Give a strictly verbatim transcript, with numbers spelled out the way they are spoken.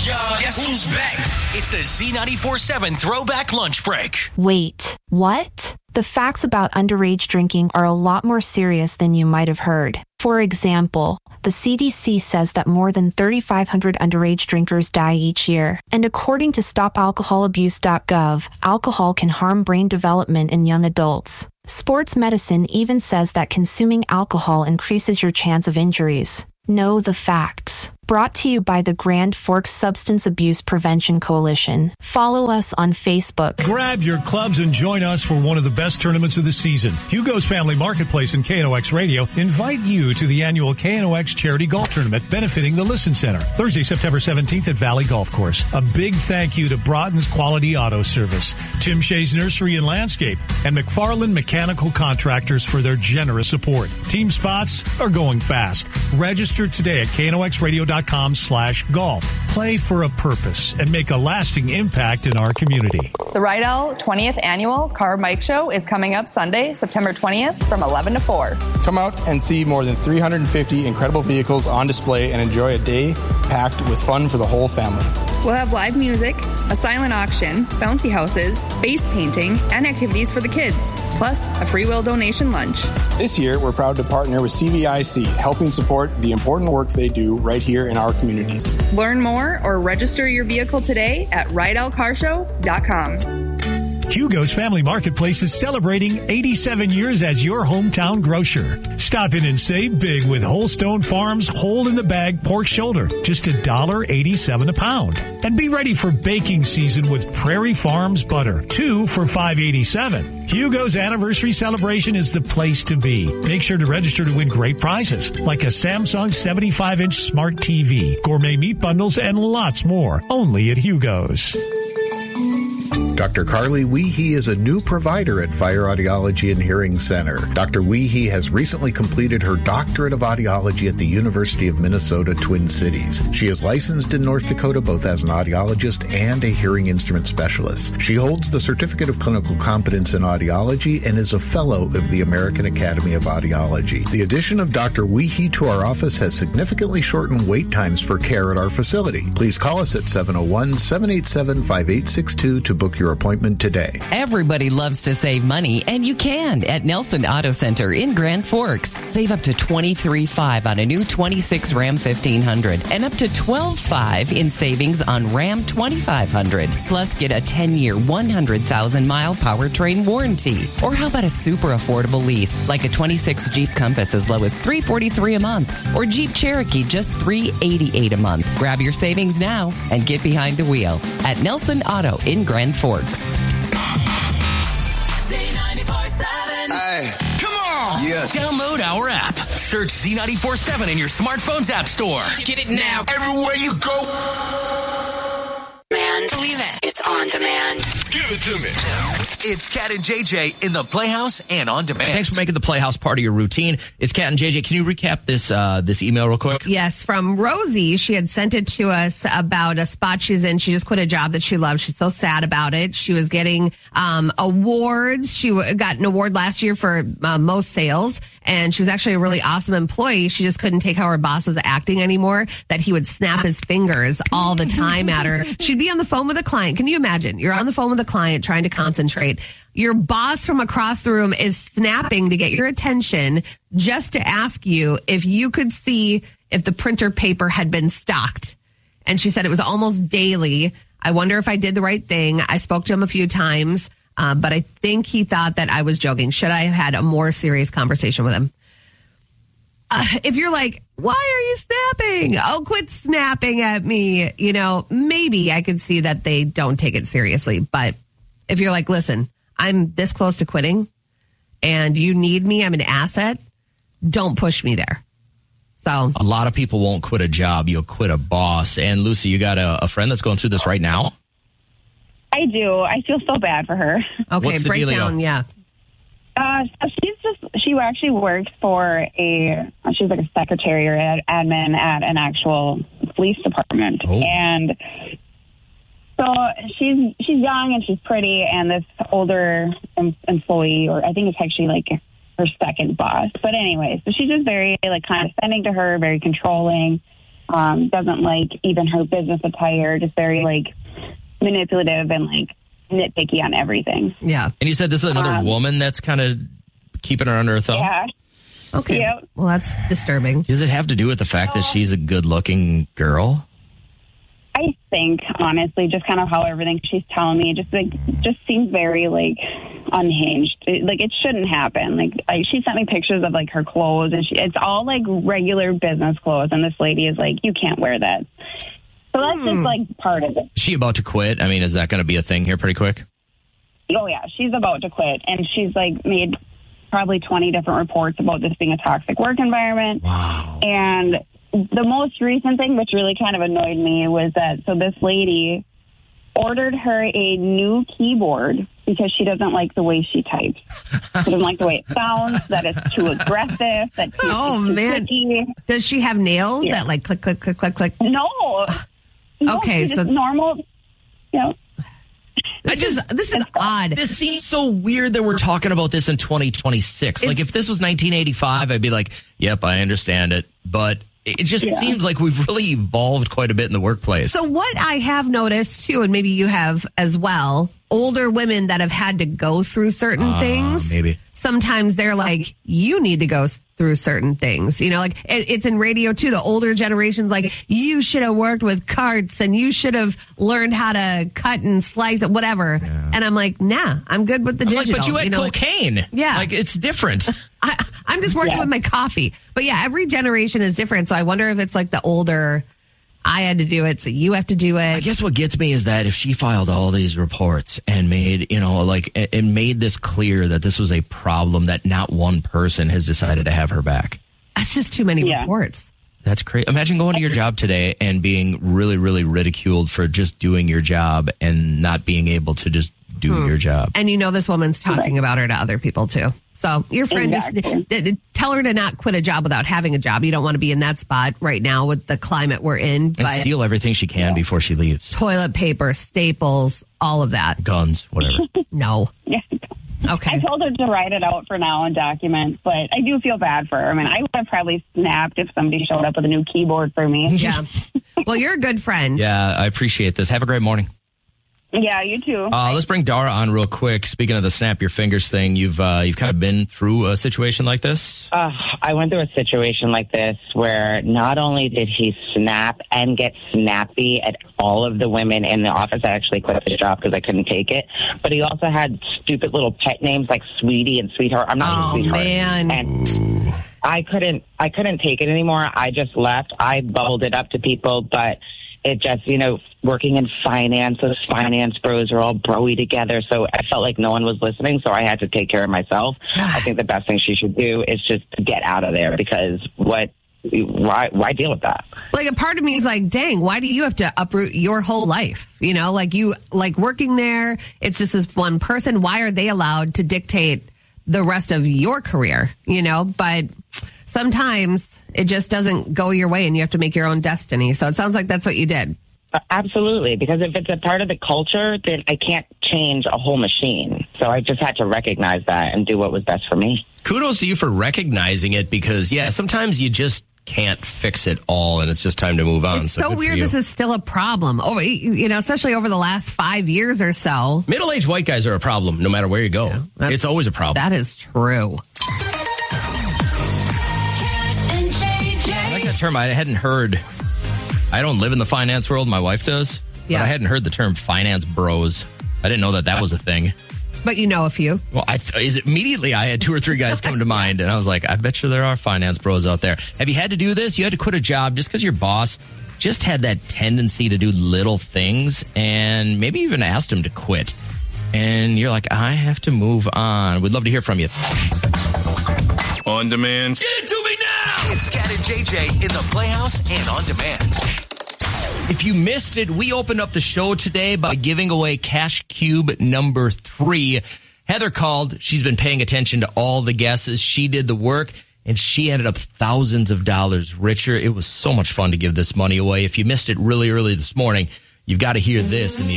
Guess who's back? It's the Z ninety-four seven Throwback Lunch Break. Wait, what? The facts about underage drinking are a lot more serious than you might have heard. For example, the C D C says that more than thirty-five hundred underage drinkers die each year. And according to stop alcohol abuse dot gov, alcohol can harm brain development in young adults. Sports medicine even says that consuming alcohol increases your chance of injuries. Know the facts. Brought to you by the Grand Forks Substance Abuse Prevention Coalition. Follow us on Facebook. Grab your clubs and join us for one of the best tournaments of the season. Hugo's Family Marketplace and K N O X Radio invite you to the annual K N O X Charity Golf Tournament benefiting the Listen Center. Thursday, September seventeenth at Valley Golf Course. A big thank you to Broughton's Quality Auto Service, Tim Shea's Nursery and Landscape, and McFarland Mechanical Contractors for their generous support. Team spots are going fast. Register today at K N O X radio dot com slash golf. Play for a purpose and make a lasting impact in our community. The Rydell twentieth Annual Car Bike Show is coming up Sunday, September twentieth from eleven to four. Come out and see more than three hundred fifty incredible vehicles on display and enjoy a day packed with fun for the whole family. We'll have live music, a silent auction, bouncy houses, face painting, and activities for the kids, plus a free will donation lunch. This year, we're proud to partner with C V I C, helping support the important work they do right here in our communities. Learn more or register your vehicle today at rydell car show dot com. Hugo's Family Marketplace is celebrating eighty-seven years as your hometown grocer. Stop in and save big with Holstone Farms whole-in-the-bag pork shoulder, just one dollar eighty-seven a pound. And be ready for baking season with Prairie Farms butter, two for five dollars and eighty-seven cents. Hugo's anniversary celebration is the place to be. Make sure to register to win great prizes, like a Samsung seventy-five inch smart T V, gourmet meat bundles, and lots more, only at Hugo's. Doctor Carly Weehee is a new provider at Fire Audiology and Hearing Center. Doctor Weehee has recently completed her doctorate of audiology at the University of Minnesota Twin Cities. She is licensed in North Dakota both as an audiologist and a hearing instrument specialist. She holds the Certificate of Clinical Competence in Audiology and is a fellow of the American Academy of Audiology. The addition of Doctor Weehee to our office has significantly shortened wait times for care at our facility. Please call us at seven oh one, seven eight seven, five eight six two to book your appointment today. Everybody loves to save money, and you can at Nelson Auto Center in Grand Forks. Save up to twenty-three thousand five hundred dollars on a new twenty-six Ram fifteen hundred and up to twelve thousand five hundred dollars in savings on Ram twenty-five hundred. Plus, get a ten-year, one hundred thousand mile powertrain warranty. Or how about a super affordable lease, like a twenty-six Jeep Compass as low as three hundred forty-three dollars a month, or Jeep Cherokee just three hundred eighty-eight dollars a month. Grab your savings now and get behind the wheel at Nelson Auto in Grand Forks. Hey, come on! Yeah. Download our app. Search Z ninety-four seven in your smartphone's app store. Get it now. Everywhere you go. Man, believe it. It's on demand. Give it to me. It's Cat and J J in the Playhouse and on demand. Thanks for making the Playhouse part of your routine. It's Cat and J J. Can you recap this uh, this email real quick? Yes, from Rosie. She had sent it to us about a spot she's in. She just quit a job that she loved. She's so sad about it. She was getting um, awards. She w- got an award last year for uh, most sales. And she was actually a really awesome employee. She just couldn't take how her boss was acting anymore, that he would snap his fingers all the time at her. She'd be on the phone with a client. Can you imagine? You're on the phone with a client trying to concentrate. Your boss from across the room is snapping to get your attention just to ask you if you could see if the printer paper had been stocked. And she said it was almost daily. I wonder if I did the right thing. I spoke to him a few times. Uh, but I think he thought that I was joking. Should I have had a more serious conversation with him? Uh, if you're like, why are you snapping? Oh, quit snapping at me. You know, maybe I could see that they don't take it seriously. But if you're like, listen, I'm this close to quitting and you need me, I'm an asset, don't push me there. So a lot of people won't quit a job. You'll quit a boss. And Lucy, you got a, a friend that's going through this right now? I do. I feel so bad for her. Okay, break down, yeah. Uh, so she's just, she actually works for a, she's like a secretary or ad, admin at an actual police department. Oh. And so she's, she's young and she's pretty, and this older em- employee, or I think it's actually like her second boss. But anyway, so she's just very like condescending to her, very controlling. Um, doesn't like even her business attire, just very like manipulative and like nitpicky on everything. Yeah. And you said this is another Um, woman that's kind of keeping her under her thumb? Yeah. Okay. Yep. Well, that's disturbing. Does it have to do with the fact that she's a good-looking girl? I think, honestly, just kind of how everything she's telling me, just like, just seems very like unhinged. It, like it shouldn't happen. Like, like she sent me pictures of like her clothes, and she, it's all like regular business clothes, and this lady is like, you can't wear that. So that's just like part of it. Is she about to quit? I mean, is that going to be a thing here pretty quick? Oh yeah, she's about to quit, and she's like made probably twenty different reports about this being a toxic work environment. Wow. And the most recent thing, which really kind of annoyed me, was that so this lady ordered her a new keyboard because she doesn't like the way she types. She doesn't like the way it sounds, that it's too aggressive, that it's Oh, too man. clicky. Does she have nails Yeah. that like click, click, click, click, click? No. No, Okay, she's so- just normal, you know. I just This is odd. This seems so weird that we're talking about this in twenty twenty-six. Like, if this was nineteen eighty-five, I'd be like, yep, I understand it. But it just Yeah. seems like we've really evolved quite a bit in the workplace. So what I have noticed too, and maybe you have as well, older women that have had to go through certain Ah, things. maybe. Sometimes they're like, you need to go through certain things. You know, like it, it's in radio too. The older generation's like, you should have worked with carts and you should have learned how to cut and slice it, whatever. Yeah. And I'm like, nah, I'm good with the I'm digital. like, but you had know, like- cocaine. Yeah. Like, it's different. I, I'm just working Yeah. with my coffee. But yeah, every generation is different. So I wonder if it's like the older, I had to do it, so you have to do it. I guess what gets me is that if she filed all these reports and made, you know, like, and and made this clear that this was a problem that not one person has decided to have her back. That's just too many Yeah. reports. That's crazy. Imagine going to your job today and being really, really ridiculed for just doing your job and not being able to just do Hmm. your job. And you know this woman's talking about her to other people too. So your friend Exactly. just d- d- tell her to not quit a job without having a job. You don't want to be in that spot right now with the climate we're in. And But steal everything she can before she leaves. toilet paper, staples, all of that. Guns, whatever. No. Yeah. Okay. I told her to write it out for now and document, but I do feel bad for her. I mean, I would have probably snapped if somebody showed up with a new keyboard for me. Yeah. Well, you're a good friend. Yeah, I appreciate this. Have a great morning. Yeah, you too. Uh, let's bring Dara on real quick. Speaking of the snap your fingers thing, you've uh, you've kind of been through a situation like this. Uh, I went through a situation like this where not only did he snap and get snappy at all of the women in the office, I actually quit the job because I couldn't take it, but he also had stupid little pet names like Sweetie and Sweetheart. I'm not Oh, a sweetheart. man. And I couldn't, I couldn't take it anymore. I just left. I bubbled it up to people, but it just, you know, working in finance, those finance bros are all broy together. So I felt like no one was listening. So I had to take care of myself. I think the best thing she should do is just get out of there because what, why, why deal with that? Like a part of me is like, dang, why do you have to uproot your whole life? You know, like you, like working there, it's just this one person. Why are they allowed to dictate the rest of your career? You know, but sometimes it just doesn't go your way and you have to make your own destiny. So it sounds like that's what you did. Uh, Absolutely, because if it's a part of the culture, then I can't change a whole machine. So I just had to recognize that and do what was best for me. Kudos to you for recognizing it because, yeah, sometimes you just can't fix it all and it's just time to move on. It's so so good for weird you. this is still a problem. Oh, you know, especially over the last five years or so. Middle-aged white guys are a problem no matter where you go. That's- It's always a problem. That is true. I like that term. I hadn't heard. I don't live in the finance world. My wife does. Yeah. But I hadn't heard the term finance bros. I didn't know that that was a thing. But you know a few. Well, I th- is immediately I had two or three guys come to mind, and I was like, I bet you there are finance bros out there. Have you had to do this? You had to quit a job just because your boss just had that tendency to do little things, and maybe even asked him to quit. And you're like, I have to move on. We'd love to hear from you. On demand. Give it to me now! It's Cat and J J in the Playhouse and on demand. If you missed it, we opened up the show today by giving away Cash Cube number three. Heather called. She's been paying attention to all the guesses. She did the work, and she ended up thousands of dollars richer. It was so much fun to give this money away. If you missed it really early this morning, you've got to hear this in the